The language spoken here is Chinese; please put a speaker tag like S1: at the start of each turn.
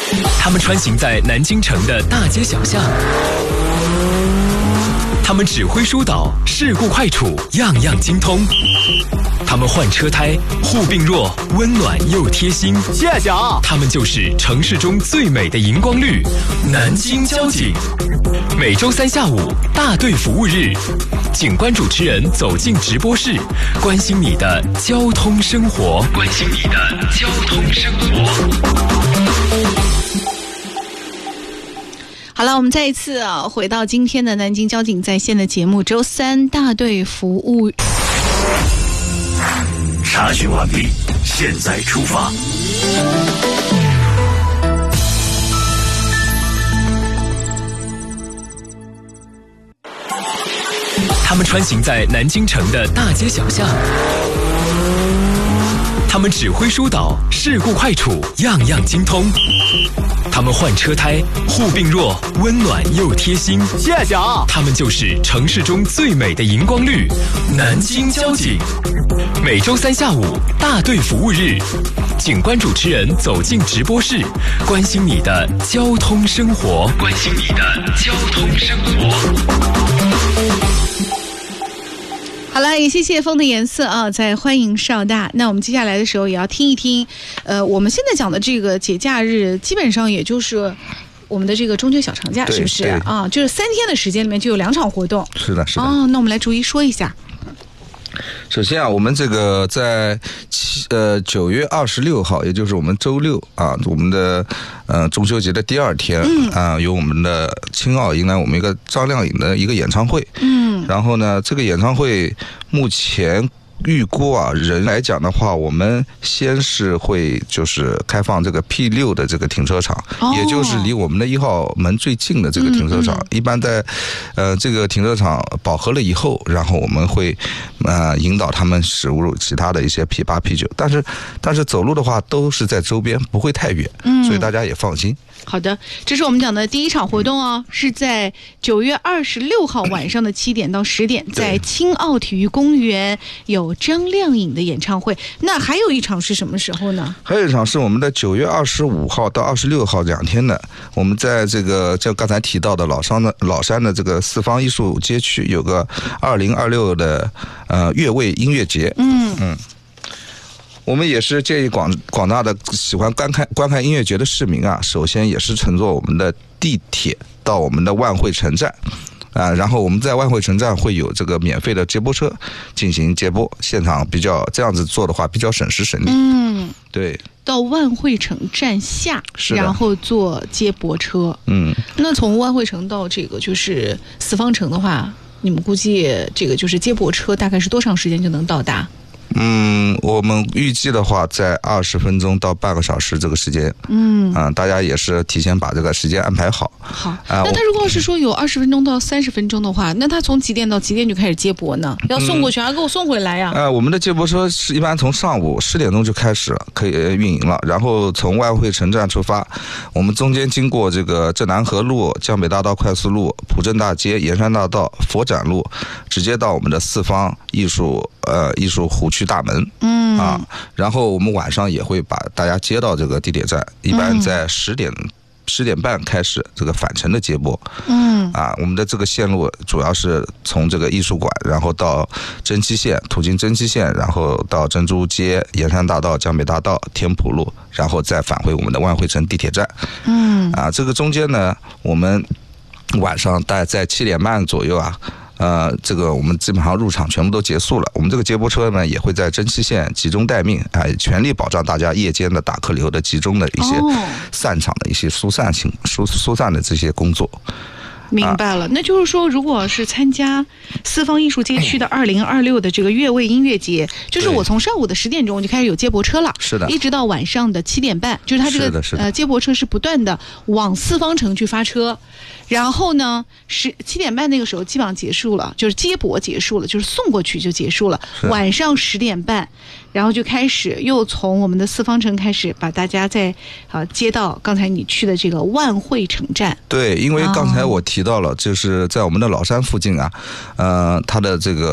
S1: 他们穿行在南京城的大街小巷，他们指挥疏导，事故快处，样样精通。他们换车胎，护病弱，温暖又贴心。
S2: 谢谢啊！
S1: 他们就是城市中最美的荧光绿——南京交警。每周三下午大队服务日，警官主持人走进直播室，关心你的交通生活，关心你的交通生活。
S3: 好了，我们再一次回到今天的南京交警在线的节目，周三大队服务。
S4: 查询完毕，现在出发。
S1: 他们穿行在南京城的大街小巷，他们指挥疏导，事故快处，样样精通。他们换车胎，护病弱，温暖又贴心。
S2: 谢谢啊！
S1: 他们就是城市中最美的荧光绿——南京交警。每周三下午大队服务日，警官主持人走进直播室，关心你的交通生活，关心你的交通生活。
S3: 好了，也谢谢风的颜色啊，在欢迎邵大。那我们接下来的时候也要听一听，我们现在讲的这个节假日，基本上也就是我们的这个中秋小长假，是不是啊？就是3天的时间里面就有2场活动。
S5: 是的，是的。
S3: 哦，那我们来逐一说一下。
S5: 首先啊，我们这个在9月26号，也就是我们周六啊，我们的中秋节的第2天由我们的青奥迎来我们一个张靓颖的一个演唱会。然后呢，这个演唱会目前预估啊，人来讲的话，我们先是会就是开放这个 P6 的这个停车场，也就是离我们的1号门最近的这个停车场。一般在这个停车场饱和了以后，然后我们会引导他们驶入其他的一些 P8、P9，但是走路的话都是在周边，不会太远，所以大家也放心。
S3: 好的，这是我们讲的第1场活动哦，是在9月26号晚上的7点到10点，在青奥体育公园有张靓颖的演唱会。那还有一场是什么时候呢？
S5: 还有一场是我们的9月25号到26号2天的，我们在这个就刚才提到的老山的这个四方艺术街区有个2026的乐味音乐节。我们也是建议广大的喜欢观看音乐节的市民啊，首先也是乘坐我们的地铁到我们的万汇城站然后我们在万汇城站会有这个免费的接驳车进行接驳，现场比较这样子做的话比较省时省力。对，
S3: 到万汇城站下，然后坐接驳车。那从万汇城到这个就是四方城的话，你们估计这个就是接驳车大概是多长时间就能到达？
S5: 我们预计的话在20分钟到半个小时这个时间。大家也是提前把这个时间安排好。
S3: 好，那他如果是说有20分钟到30分钟的话，那他从几点到几点就开始接驳呢？要送过去还给我送回来呀？
S5: 我们的接驳车是一般从上午10点钟就开始了，可以运营了。然后从万汇城站出发，我们中间经过这个镇南河路、江北大道快速路、普正大街、沿山大道、佛展路，直接到我们的四方艺术湖区大门。然后我们晚上也会把大家接到这个地铁站，一般在10点半开始这个返程的接驳。我们的这个线路主要是从这个艺术馆，然后到蒸汽线，途经蒸汽线，然后到珍珠街、沿山大道、江北大道、天普路，然后再返回我们的万汇城地铁站。这个中间呢，我们晚上大概在7点半左右这个我们基本上入场全部都结束了。我们这个接驳车呢，也会在蒸汽线集中待命，全力保障大家夜间的打客流的集中的一些散场的一些疏散的这些工作。
S3: 明白了，那就是说，如果是参加四方艺术街区的2026的这个乐味音乐节，就是我从上午的10点钟就开始有接驳车了，
S5: 是的，
S3: 一直到晚上的7点半，就是它这个接驳车是不断的往四方城去发车，然后呢7点半那个时候基本上结束了，就是接驳结束了，就是送过去就结束了，晚上10点半。然后就开始又从我们的四方城开始把大家再接到刚才你去的这个万汇城站。
S5: 对，因为刚才我提到了，就是在我们的老山附近它的这个